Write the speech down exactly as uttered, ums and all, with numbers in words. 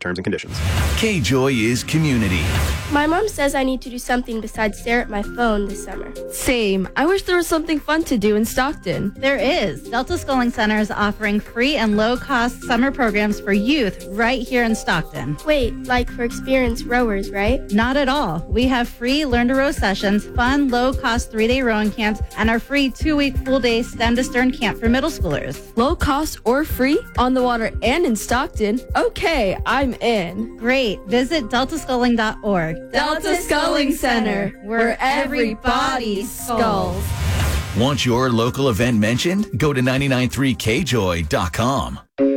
terms and conditions. K-Joy is community. My mom says I need to do something besides stare at my phone this summer. Same. I wish there was something fun to do in Stockton. There is. Delta Sculling Center is offering free and low-cost summer programs for youth right here in Stockton. Wait, like for experienced rowers, right? Not at all. We have free learn-to-row sessions, fun, low-cost three-day rowing camps, and our free two-week full-day stem to stern camp for middle schoolers. Low cost or free? On the water and in Stockton? Okay, I'm in. Great. Visit delta sculling dot org. Delta Sculling Center, where everybody sculls. Want your local event mentioned? Go to nine nine three K joy dot com.